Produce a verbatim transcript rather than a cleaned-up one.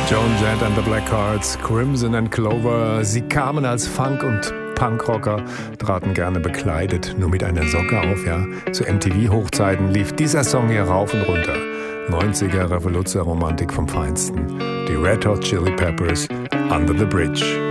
Joan Jett and the Blackhearts, Crimson and Clover. Sie kamen als Funk- und Punkrocker, traten gerne bekleidet, nur mit einer Socke auf, ja. Zu M T V-Hochzeiten lief dieser Song hier rauf und runter. neunziger Revoluzzer-Romantik vom Feinsten. Die Red Hot Chili Peppers, Under the Bridge.